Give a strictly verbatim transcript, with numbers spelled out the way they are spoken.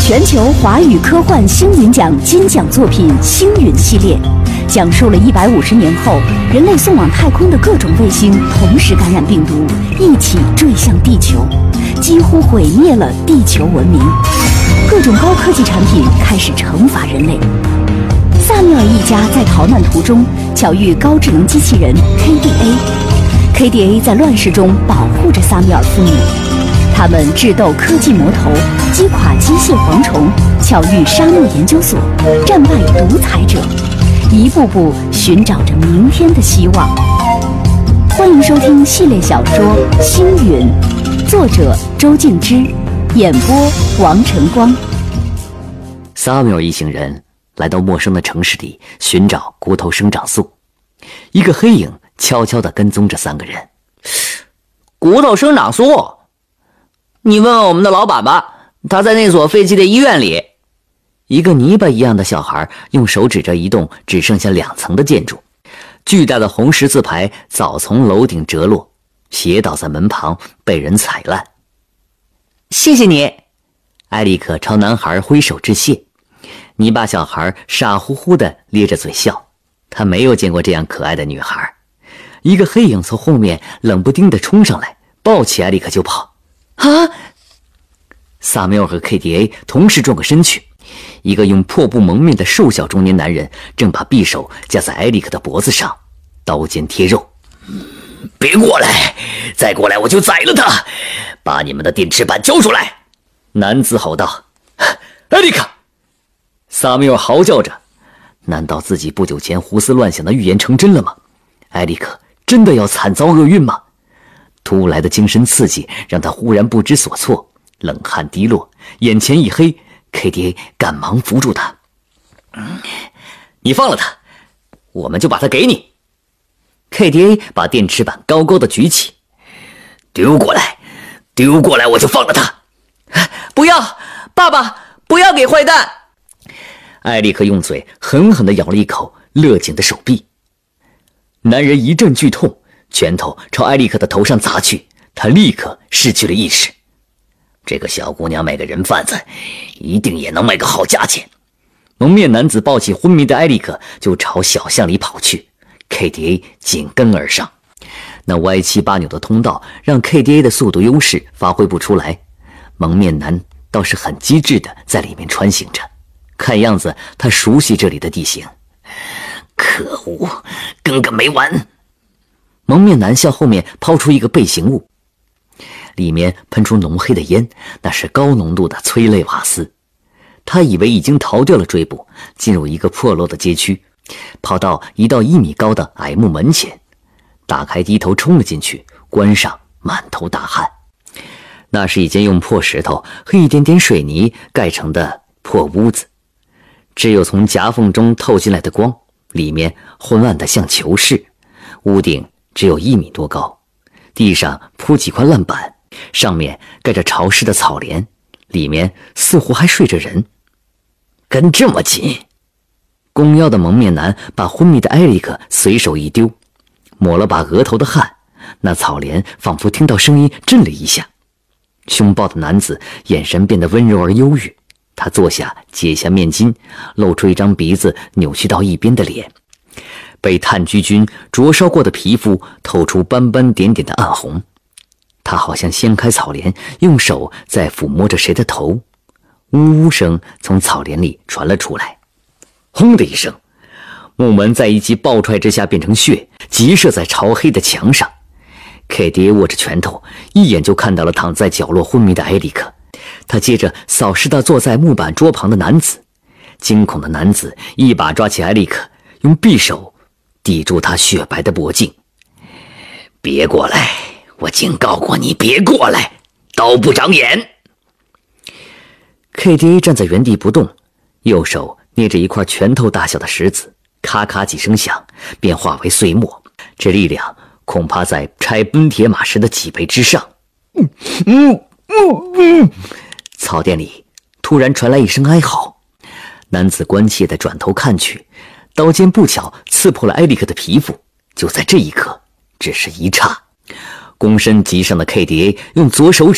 全球华语科幻星云奖金奖作品《星云》系列，讲述了一百五十年后人类送往太空的各种卫星同时感染病毒，一起坠向地球，几乎毁灭了地球文明。各种高科技产品开始惩罚人类。萨缪尔一家在逃难途中巧遇高智能机器人 K D A，K D A 在乱世中保护着萨缪尔父女。他们智斗科技魔头，击垮机械蝗虫，巧遇沙漠研究所，战败独裁者，一步步寻找着明天的希望。欢迎收听系列小说《星云》，作者周静之，演播王晨光。 萨缪尔一行人来到陌生的城市里寻找骨头生长素，一个黑影悄悄地跟踪着三个人。 骨头生长素？你问问我们的老板吧，他在那所废弃的医院里。 一个泥巴一样的小孩用手指着一栋只剩下两层的建筑，巨大的红十字牌早从楼顶折落，斜倒在门旁，被人踩烂。 谢谢你。 艾利克朝男孩挥手致谢。泥巴小孩傻乎乎地咧着嘴笑，他没有见过这样可爱的女孩。一个黑影从后面冷不丁地冲上来，抱起艾利克就跑。 啊！ 萨缪尔和 K D A 同时转过身去，一个用破布蒙面的瘦小中年男人正把匕首架在艾利克的脖子上，刀尖贴肉。 别过来，再过来我就宰了他！把你们的电池板交出来！ 男子吼道。艾利克！萨缪尔嚎叫着，难道自己不久前胡思乱想的预言成真了吗？艾利克真的要惨遭厄运吗？突来的精神刺激让他忽然不知所措，冷汗滴落，眼前一黑。 K D A 赶忙扶住他。你放了他，我们就把他给你。 K D A 把电池板高高的举起。 丢过来，丢过来我就放了他。 不要，爸爸，不要给坏蛋！ 艾利克用嘴狠狠地咬了一口勒紧的手臂。男人一阵剧痛，拳头朝艾利克的头上砸去，他立刻失去了意识。 这个小姑娘卖个人贩子，一定也能卖个好价钱。 蒙面男子抱起昏迷的艾利克就朝小巷里跑去， K D A 紧跟而上。那歪七八扭的通道让 K D A 的速度优势发挥不出来，蒙面男倒是很机智地在里面穿行着，看样子他熟悉这里的地形。 可恶，跟个没完！ 蒙面男向后面抛出一个背形物，里面喷出浓黑的烟，那是高浓度的催泪瓦斯。他以为已经逃掉了追捕，进入一个破落的街区，跑到一道一米高的矮木门前，打开低头冲了进去，关上，满头大汗。那是一间用破石头和一点点水泥盖成的破屋子，只有从夹缝中透进来的光，里面昏暗的像囚室。屋顶只有一米多高，地上铺几块烂板，上面盖着潮湿的草帘，里面似乎还睡着人。 跟这么近！ 弓腰的蒙面男把昏迷的艾利克随手一丢，抹了把额头的汗，那草帘仿佛听到声音震了一下。凶暴的男子眼神变得温柔而忧郁，他坐下，解下面巾，露出一张鼻子扭曲到一边的脸，被炭疽菌灼烧过的皮肤透出斑斑点点的暗红。他好像掀开草帘，用手在抚摸着谁的头。呜呜声从草帘里传了出来。轰的一声，木门在一击爆踹之下变成血，急射在朝黑的墙上。K D A 握着拳头，一眼就看到了躺在角落昏迷的艾利克。他接着扫视到坐在木板桌旁的男子，惊恐的男子一把抓起艾利克，用匕首抵住他雪白的脖颈。 别过来，我警告过你别过来，刀不长眼。 K D A 站在原地不动，右手捏着一块拳头大小的石子，咔咔几声响，便化为碎末。这力量恐怕在拆奔铁马时的几倍之上。嗯嗯嗯嗯，草甸里突然传来一声哀嚎，男子关切地转头看去，刀尖不巧刺破了艾利克的皮肤。就在这一刻，只是一刹，躬身即上的 K D A 用左手